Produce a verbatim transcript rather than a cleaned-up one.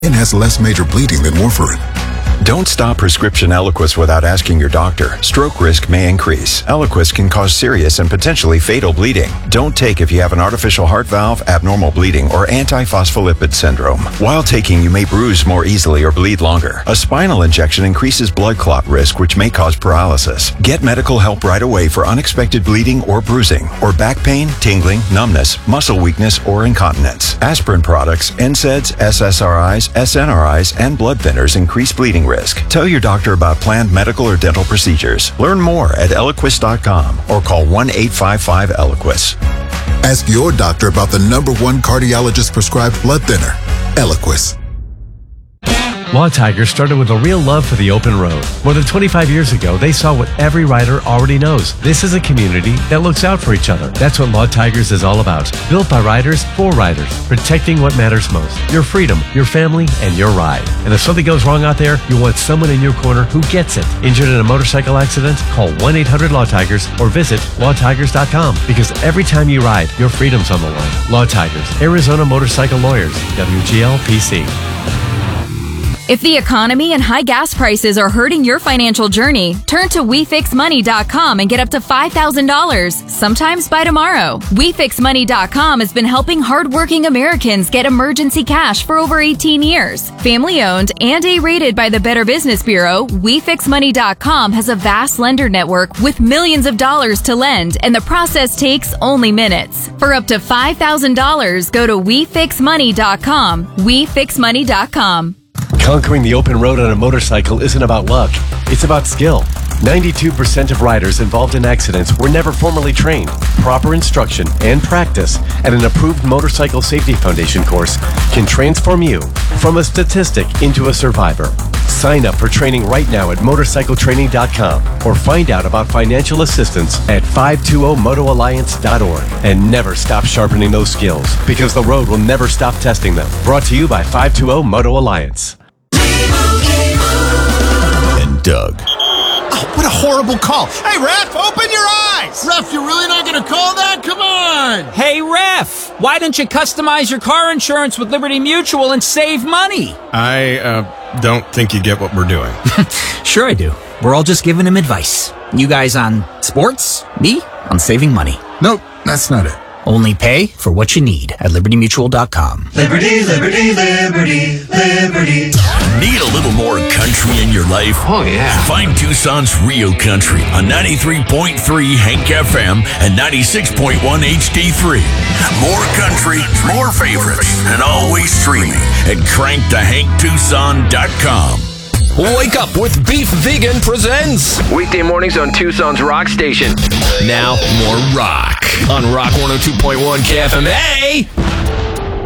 and has less major bleeding than warfarin. Don't stop prescription Eliquis without asking your doctor. Stroke risk may increase. Eliquis can cause serious and potentially fatal bleeding. Don't take if you have an artificial heart valve, abnormal bleeding, or antiphospholipid syndrome. While taking, you may bruise more easily or bleed longer. A spinal injection increases blood clot risk, which may cause paralysis. Get medical help right away for unexpected bleeding or bruising, or back pain, tingling, numbness, muscle weakness, or incontinence. Aspirin products, N SAIDs, S S R Is, S N R Is, and blood thinners increase bleeding risk. Tell your doctor about planned medical or dental procedures. Learn more at Eliquis dot com or call one eight five five Eliquis. Ask your doctor about the number one cardiologist prescribed blood thinner, Eliquis. Law Tigers started with a real love for the open road. More than twenty-five years ago, they saw what every rider already knows. This is a community that looks out for each other. That's what Law Tigers is all about. Built by riders, for riders. Protecting what matters most. Your freedom, your family, and your ride. And if something goes wrong out there, you want someone in your corner who gets it. Injured in a motorcycle accident? Call one eight hundred Law Tigers or visit law tigers dot com. Because every time you ride, your freedom's on the line. Law Tigers, Arizona Motorcycle Lawyers, W G L P C. If the economy and high gas prices are hurting your financial journey, turn to we fix money dot com and get up to five thousand dollars, sometimes by tomorrow. we fix money dot com has been helping hardworking Americans get emergency cash for over eighteen years. Family-owned and A-rated by the Better Business Bureau, we fix money dot com has a vast lender network with millions of dollars to lend, and the process takes only minutes. For up to five thousand dollars, go to we fix money dot com. we fix money dot com. Conquering the open road on a motorcycle isn't about luck. It's about skill. ninety-two percent of riders involved in accidents were never formally trained. Proper instruction and practice at an approved Motorcycle Safety Foundation course can transform you from a statistic into a survivor. Sign up for training right now at motorcycle training dot com or find out about financial assistance at five two zero moto alliance dot org. And never stop sharpening those skills, because the road will never stop testing them. Brought to you by five two zero Moto Alliance. And Doug. Oh, what a horrible call. Hey, ref, open your eyes. Ref, you're really not going to call that? Come on. Hey, ref, why don't you customize your car insurance with Liberty Mutual and save money? I uh, don't think you get what we're doing. Sure I do. We're all just giving him advice. You guys on sports, me on saving money. Nope, that's not it. Only pay for what you need at liberty mutual dot com. Liberty, liberty, liberty, liberty. Need a little more country in your life? Oh, yeah. Find Tucson's Rio Country on ninety-three point three Hank F M and ninety-six point one H D three. More country, more favorites, and always streaming at crank to hank tucson dot com. Wake Up with Beef Vegan presents weekday mornings on Tucson's Rock Station. Now, more rock on Rock one oh two point one K F M A.